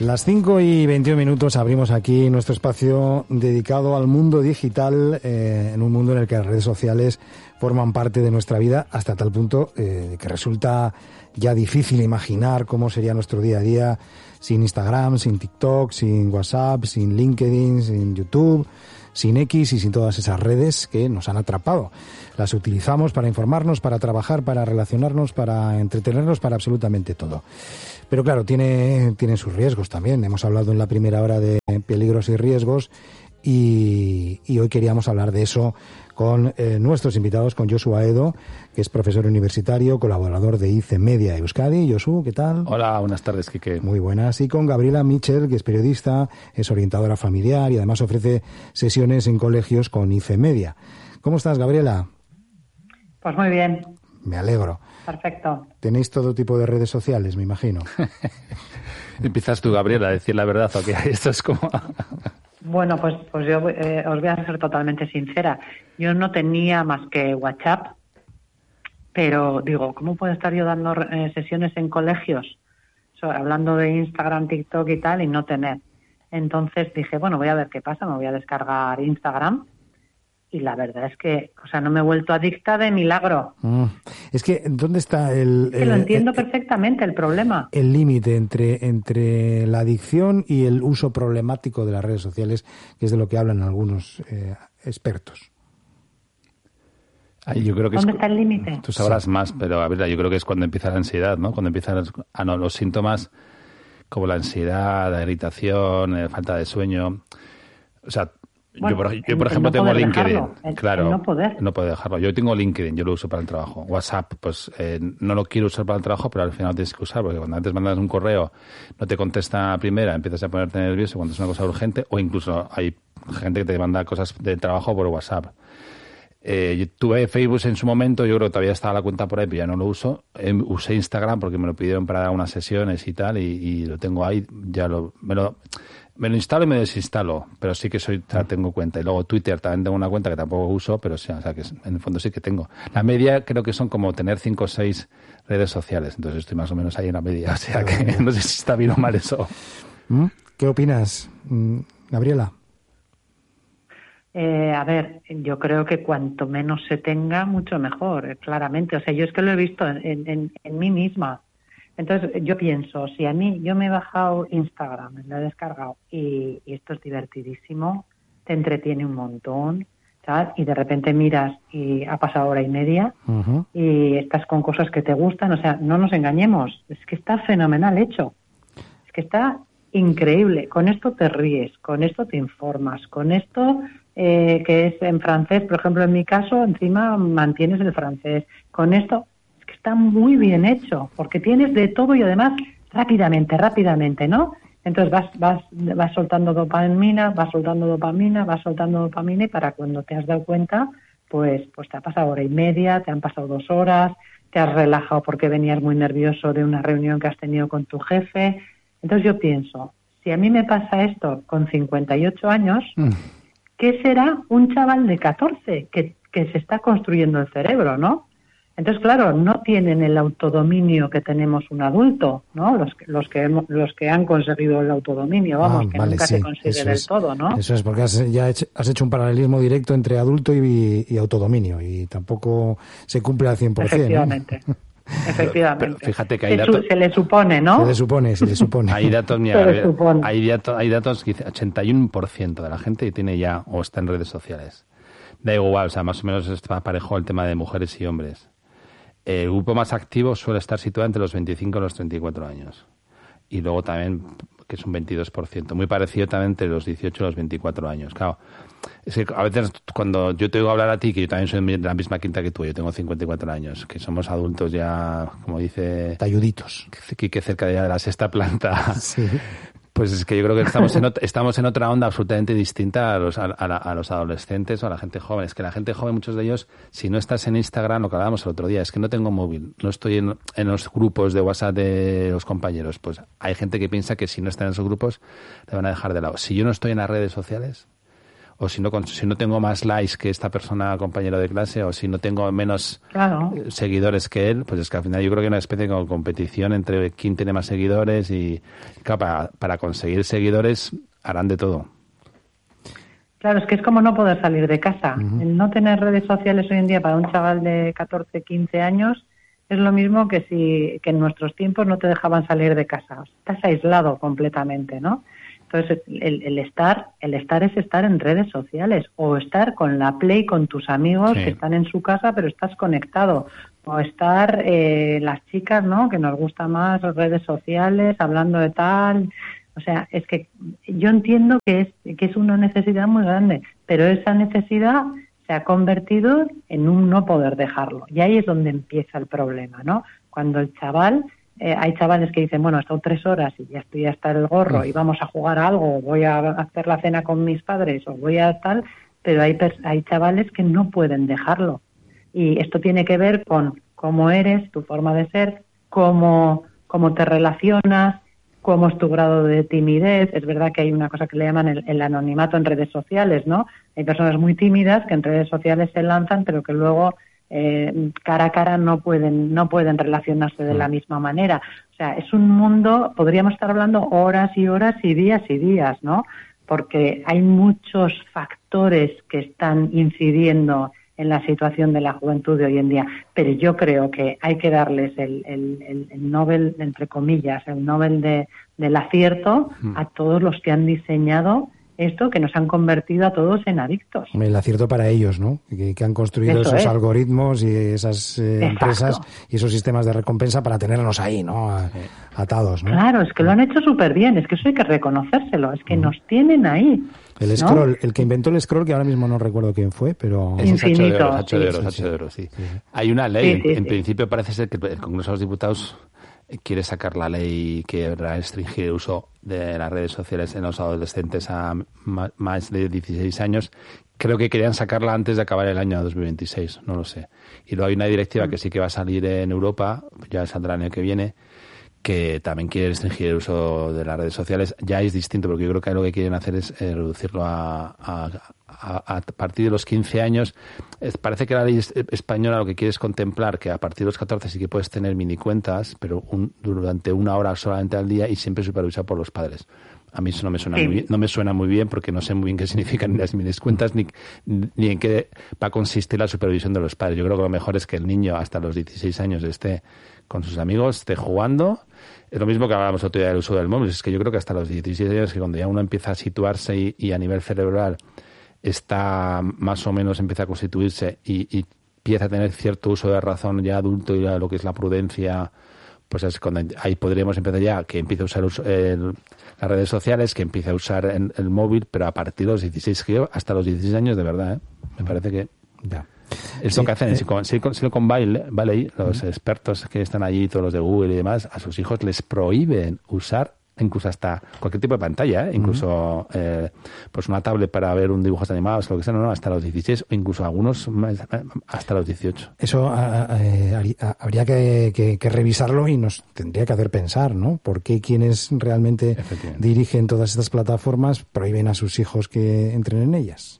Las 5:21 abrimos aquí nuestro espacio dedicado al mundo digital, en un mundo en el que las redes sociales forman parte de nuestra vida hasta tal punto que resulta ya difícil imaginar cómo sería nuestro día a día sin Instagram, sin TikTok, sin WhatsApp, sin LinkedIn, sin YouTube, sin X y sin todas esas redes que nos han atrapado. Las utilizamos para informarnos, para trabajar, para relacionarnos, para entretenernos, para absolutamente todo. Pero claro, tiene sus riesgos también. Hemos hablado en la primera hora de peligros y riesgos y hoy queríamos hablar de eso con nuestros invitados, con Josu Aedo, que es profesor universitario, colaborador de ICE Media Euskadi. Josu, ¿qué tal? Hola, buenas tardes, Quique. Muy buenas. Y con Gabriela Mitchell, que es periodista, es orientadora familiar y además ofrece sesiones en colegios con ICE Media. ¿Cómo estás, Gabriela? Pues muy bien. Me alegro. Perfecto. Tenéis todo tipo de redes sociales, me imagino. Empiezas tú, Gabriela, a decir la verdad, ¿o qué? Esto es como... Bueno, pues yo os voy a ser totalmente sincera. Yo no tenía más que WhatsApp, pero digo, ¿cómo puedo estar yo dando sesiones en colegios? Hablando de Instagram, TikTok y tal, y no tener. Entonces dije, bueno, voy a ver qué pasa, me voy a descargar Instagram. Y la verdad es que, no me he vuelto adicta de milagro. Es que, ¿dónde está que lo entiendo perfectamente, el problema. El límite entre la adicción y el uso problemático de las redes sociales, que es de lo que hablan algunos expertos. Yo creo que ¿Dónde está el límite? Tú sabrás más, pero a ver, yo creo que es cuando empieza la ansiedad, ¿no? Cuando empiezan los síntomas como la ansiedad, la irritación, falta de sueño. O sea, bueno, yo por ejemplo, tengo LinkedIn. Claro, no poder dejarlo. Yo tengo LinkedIn, yo lo uso para el trabajo. WhatsApp, pues no lo quiero usar para el trabajo, pero al final lo tienes que usar, porque cuando antes mandas un correo, no te contesta a primera, empiezas a ponerte nervioso cuando es una cosa urgente, o incluso hay gente que te manda cosas de trabajo por WhatsApp. Yo tuve Facebook en su momento, yo creo que todavía estaba la cuenta por ahí, pero ya no lo uso. Usé Instagram porque me lo pidieron para unas sesiones y tal, y lo tengo ahí, me lo instalo y me desinstalo, pero sí que tengo cuenta. Y luego Twitter también tengo una cuenta que tampoco uso, pero sí, o sea, que en el fondo sí que tengo. La media creo que son como tener 5 o 6 redes sociales, entonces estoy más o menos ahí en la media, o sea que no sé si está bien o mal eso. ¿Qué opinas, Gabriela? A ver, yo creo que cuanto menos se tenga, mucho mejor, claramente. O sea, yo es que lo he visto en mí misma. Entonces, yo pienso, si a mí, yo me he bajado Instagram, me lo he descargado y esto es divertidísimo, te entretiene un montón, ¿sabes? Y de repente miras y ha pasado hora y media y estás con cosas que te gustan. O sea, no nos engañemos, es que está fenomenal hecho. Es que está increíble. Con esto te ríes, con esto te informas, con esto... que es en francés, por ejemplo, en mi caso, encima mantienes el francés. Con esto, es que está muy bien hecho, porque tienes de todo y además rápidamente, ¿no? Entonces vas soltando dopamina y para cuando te has dado cuenta, pues te ha pasado hora y media, te han pasado 2 horas, te has relajado porque venías muy nervioso de una reunión que has tenido con tu jefe. Entonces yo pienso, si a mí me pasa esto con 58 años... ¿Qué será un chaval de 14 que se está construyendo el cerebro, ¿no? Entonces, claro, no tienen el autodominio que tenemos un adulto, ¿no? Los que han conseguido el autodominio, que nunca se consigue del todo, ¿no? Eso es, porque has hecho un paralelismo directo entre adulto y autodominio, y tampoco se cumple al 100%. Efectivamente. ¿no? Efectivamente. Pero fíjate que hay datos... Se le supone, ¿no? Se le supone. Hay datos, hay datos que dice 81% de la gente que tiene ya o está en redes sociales. Da igual, o sea, más o menos está parejo el tema de mujeres y hombres. El grupo más activo suele estar situado entre los 25 y los 34 años. Y luego también, que es un 22%. Muy parecido también entre los 18 y los 24 años. Claro, es que a veces cuando yo te oigo hablar a ti, que yo también soy de la misma quinta que tú, yo tengo 54 años, que somos adultos ya, como dice... Talluditos. Que cerca de la 6ª planta. Sí. Pues es que yo creo que estamos en otra onda absolutamente distinta a los adolescentes o a la gente joven. Es que la gente joven, muchos de ellos, si no estás en Instagram, lo que hablábamos el otro día, es que no tengo móvil, no estoy en los grupos de WhatsApp de los compañeros. Pues hay gente que piensa que si no está en esos grupos, le van a dejar de lado. Si yo no estoy en las redes sociales, o si no tengo más likes que esta persona compañero de clase, o si no tengo menos seguidores que él, pues es que al final yo creo que hay una especie de competición entre quién tiene más seguidores y claro, para conseguir seguidores harán de todo. Claro, es que es como no poder salir de casa. El no tener redes sociales hoy en día para un chaval de 14, 15 años es lo mismo que que en nuestros tiempos no te dejaban salir de casa. Estás aislado completamente, ¿no? Entonces, el estar es estar en redes sociales o estar con la Play con tus amigos que están en su casa pero estás conectado. O estar las chicas, ¿no? Que nos gusta más redes sociales, hablando de tal. O sea, es que yo entiendo que es una necesidad muy grande, pero esa necesidad se ha convertido en un no poder dejarlo. Y ahí es donde empieza el problema, ¿no? Cuando el chaval... hay chavales que dicen, bueno, he estado 3 horas y ya estoy hasta el gorro y vamos a jugar a algo, o voy a hacer la cena con mis padres, o voy a tal, pero hay chavales que no pueden dejarlo. Y esto tiene que ver con cómo eres, tu forma de ser, cómo te relacionas, cómo es tu grado de timidez. Es verdad que hay una cosa que le llaman el anonimato en redes sociales, ¿no? Hay personas muy tímidas que en redes sociales se lanzan, pero que luego... cara a cara no pueden relacionarse de la misma manera. O sea, es un mundo, podríamos estar hablando horas y horas y días, ¿no? Porque hay muchos factores que están incidiendo en la situación de la juventud de hoy en día. Pero yo creo que hay que darles el Nobel, entre comillas, el Nobel del acierto a todos los que han diseñado esto, que nos han convertido a todos en adictos. El acierto para ellos, ¿no? Que han construido esos algoritmos y esas empresas y esos sistemas de recompensa para tenernos ahí, ¿no? Atados, ¿no? Claro, es que lo han hecho súper bien, es que eso hay que reconocérselo, es que nos tienen ahí. El scroll, el que inventó el scroll, que ahora mismo no recuerdo quién fue, pero... Infinito. Hacho de oro, sí. Hay una ley, en principio parece ser que el Congreso de los Diputados quiere sacar la ley que restringe el uso de las redes sociales en los adolescentes a más de 16 años. Creo que querían sacarla antes de acabar el año 2026, no lo sé. Y luego hay una directiva que sí que va a salir en Europa, ya saldrá el año que viene, que también quiere restringir el uso de las redes sociales. Ya es distinto, porque yo creo que lo que quieren hacer es reducirlo a partir de los 15 años. Parece que la ley española lo que quiere es contemplar que a partir de los 14 sí que puedes tener mini cuentas, pero durante 1 hora solamente al día y siempre supervisado por los padres. A mí eso no me suena muy bien, no me suena muy bien porque no sé muy bien qué significan las mini cuentas ni en qué va a consistir la supervisión de los padres. Yo creo que lo mejor es que el niño hasta los 16 años esté con sus amigos, esté jugando. Es lo mismo que hablábamos otro día del uso del móvil. Es que yo creo que hasta los 16 años, que cuando ya uno empieza a situarse y a nivel cerebral está más o menos, empieza a constituirse y empieza a tener cierto uso de razón ya adulto y lo que es la prudencia, pues es cuando ahí podríamos empezar ya, que empiece a usar las redes sociales, que empiece a usar el móvil, pero a partir de los 16, hasta los 16 años de verdad, me parece que... Ya. Es lo que hacen en Silicon Valley, los expertos que están allí, todos los de Google y demás, a sus hijos les prohíben usar incluso hasta cualquier tipo de pantalla, incluso pues una tablet para ver un dibujos animados, lo que sea, no, hasta los 16 o incluso algunos hasta los 18. Eso habría que revisarlo y nos tendría que hacer pensar, ¿no? ¿Por qué quienes realmente dirigen todas estas plataformas prohíben a sus hijos que entren en ellas?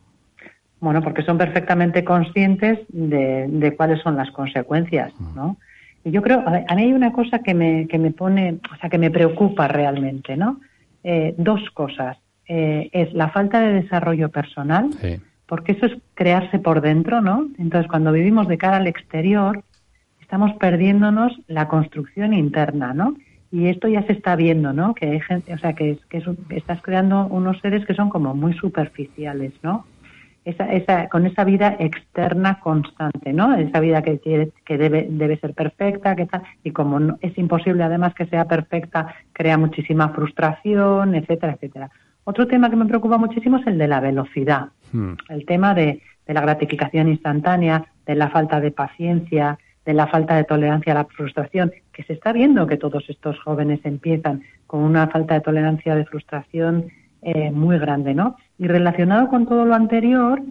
Bueno, porque son perfectamente conscientes de cuáles son las consecuencias, ¿no? Y yo creo, a mí hay una cosa que me pone, o sea, que me preocupa realmente, ¿no? 2 cosas. Es la falta de desarrollo personal, porque eso es crearse por dentro, ¿no? Entonces, cuando vivimos de cara al exterior, estamos perdiéndonos la construcción interna, ¿no? Y esto ya se está viendo, ¿no? Que hay gente, o sea, que estás creando unos seres que son como muy superficiales, ¿no? Con esa vida externa constante, ¿no? Esa vida que debe ser perfecta, que tal, y como no, es imposible además que sea perfecta, crea muchísima frustración, etcétera, etcétera. Otro tema que me preocupa muchísimo es el de la velocidad, el tema de la gratificación instantánea, de la falta de paciencia, de la falta de tolerancia a la frustración, que se está viendo que todos estos jóvenes empiezan con una falta de tolerancia de frustración muy grande, ¿no? Y relacionado con todo lo anterior,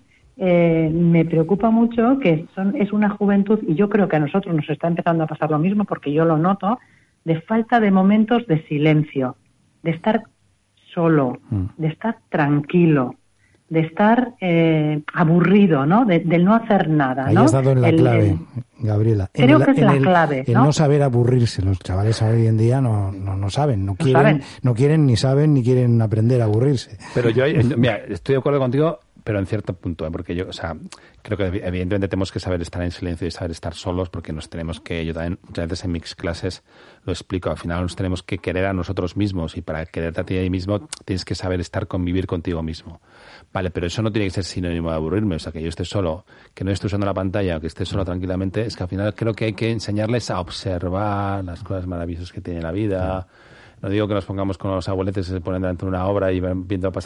me preocupa mucho que es una juventud, y yo creo que a nosotros nos está empezando a pasar lo mismo, porque yo lo noto, de falta de momentos de silencio, de estar solo, de estar tranquilo, de estar aburrido, ¿no? Del no hacer nada, Ahí ¿no? has dado en la clave, Gabriela. Creo que es la clave, ¿no? El no saber aburrirse. Los chavales hoy en día no saben, no quieren, ni saben, ni quieren aprender a aburrirse. Pero yo, mira, estoy de acuerdo contigo, pero en cierto punto, porque yo, o sea, creo que evidentemente tenemos que saber estar en silencio y saber estar solos, porque nos tenemos que, yo también muchas veces en mis clases lo explico, al final nos tenemos que querer a nosotros mismos, y para quererte a ti mismo tienes que saber convivir contigo mismo. Vale, pero eso no tiene que ser sinónimo de aburrirme, o sea, que yo esté solo, que no esté usando la pantalla, o que esté solo tranquilamente, es que al final creo que hay que enseñarles a observar las cosas maravillosas que tiene la vida. No digo que nos pongamos con los abueletes que se ponen delante de una obra y van viendo pasar